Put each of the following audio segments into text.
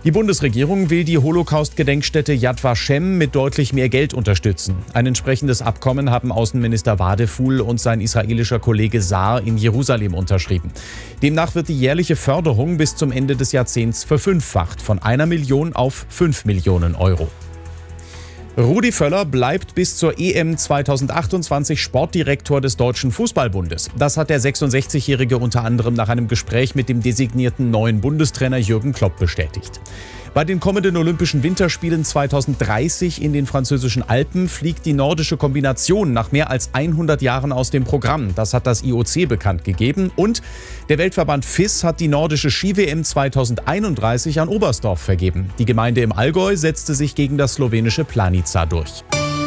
Die Bundesregierung will die Holocaust-Gedenkstätte Yad Vashem mit deutlich mehr Geld unterstützen. Ein entsprechendes Abkommen haben Außenminister Wadeful und sein israelischer Kollege Saar in Jerusalem unterschrieben. Demnach wird die jährliche Förderung bis zum Ende des Jahrzehnts verfünffacht, von 1 Million auf 5 Millionen Euro. Rudi Völler bleibt bis zur EM 2028 Sportdirektor des Deutschen Fußballbundes. Das hat der 66-Jährige unter anderem nach einem Gespräch mit dem designierten neuen Bundestrainer Jürgen Klopp bestätigt. Bei den kommenden Olympischen Winterspielen 2030 in den französischen Alpen fliegt die nordische Kombination nach mehr als 100 Jahren aus dem Programm. Das hat das IOC bekannt gegeben. Und der Weltverband FIS hat die nordische Ski-WM 2031 an Oberstdorf vergeben. Die Gemeinde im Allgäu setzte sich gegen das slowenische Planica durch.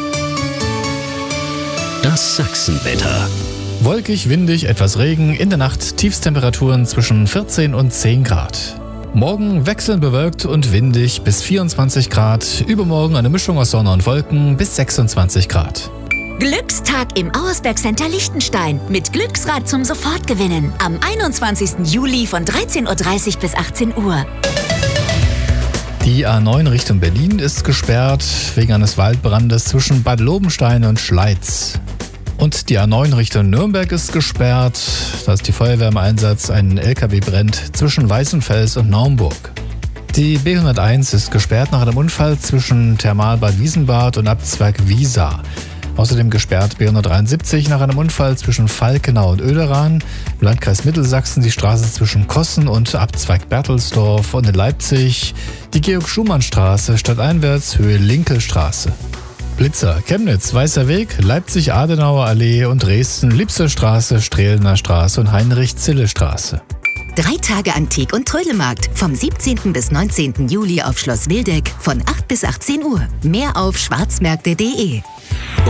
Das Sachsenwetter. Wolkig, windig, etwas Regen, in der Nacht Tiefstemperaturen zwischen 14 und 10 Grad. Morgen wechselnd bewölkt und windig bis 24 Grad, übermorgen eine Mischung aus Sonne und Wolken bis 26 Grad. Glückstag im Auersberg Center Liechtenstein mit Glücksrad zum Sofortgewinnen am 21. Juli von 13.30 Uhr bis 18 Uhr. Die A9 Richtung Berlin ist gesperrt wegen eines Waldbrandes zwischen Bad Lobenstein und Schleiz. Und die A9 Richtung Nürnberg ist gesperrt. Da ist die Feuerwehr im Einsatz. Ein LKW brennt zwischen Weißenfels und Naumburg. Die B101 ist gesperrt nach einem Unfall zwischen Thermalbad Wiesenbad und Abzweig Wiesa. Außerdem gesperrt B173 nach einem Unfall zwischen Falkenau und Oederain. Im Landkreis Mittelsachsen die Straße zwischen Kossen und Abzweig Bertelsdorf. Und in Leipzig die Georg-Schumann-Straße stadteinwärts Höhe Linkelstraße. Blitzer, Chemnitz, Weißer Weg, Leipzig, Adenauer Allee und Dresden, Liebster Straße, Strehlener Straße und Heinrich-Zille-Straße. 3 Tage Antik- und Trödelmarkt vom 17. bis 19. Juli auf Schloss Wildeck von 8 bis 18 Uhr. Mehr auf schwarzmärkte.de.